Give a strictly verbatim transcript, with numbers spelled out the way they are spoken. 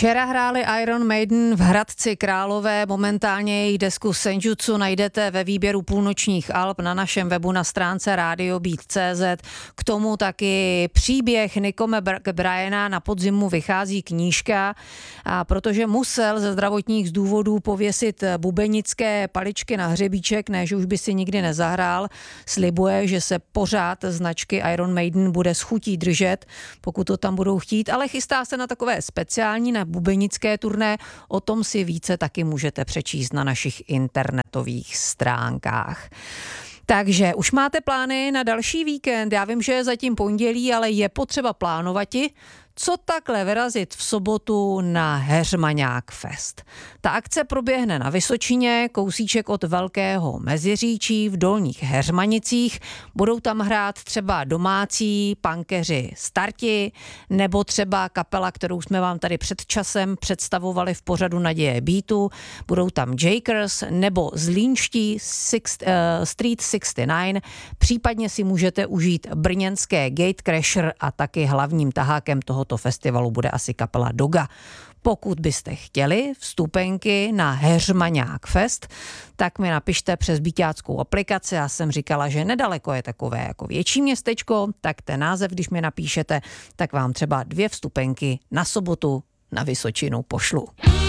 Včera hráli Iron Maiden v Hradci Králové, momentálně její desku Senjutsu najdete ve výběru půlnočních alb na našem webu na stránce radio beat tečka cé zet. K tomu taky příběh Nicoma Bryana, na podzimu vychází knížka, a protože musel ze zdravotních důvodů pověsit bubenické paličky na hřebíček, ne, že už by si nikdy nezahrál, slibuje, že se pořád značky Iron Maiden bude s chutí držet, pokud to tam budou chtít, ale chystá se na takové speciální, na bubenické turné, o tom si více taky můžete přečíst na našich internetových stránkách. Takže už máte plány na další víkend? Já vím, že je zatím pondělí, ale je potřeba plánovati, co takhle vyrazit v sobotu na Heřmaňák Fest. Ta akce proběhne na Vysočině, kousíček od Velkého Meziříčí v Dolních Heřmanicích. Budou tam hrát třeba domácí punkeři Starti, nebo třeba kapela, kterou jsme vám tady před časem představovali v pořadu Naděje beatu. Budou tam Jakers nebo zlínští Six, uh, Street šedesát devět. Případně si můžete užít brněnské Gatecrasher a taky hlavním tahákem tohoto festivalu bude asi kapela Doga. Pokud byste chtěli vstupenky na Heřmaňák Fest, tak mi napište přes byťáckou aplikaci. Já jsem říkala, že nedaleko je takové jako větší městečko, tak ten název, když mi napíšete, tak vám třeba dvě vstupenky na sobotu na Vysočinu pošlu.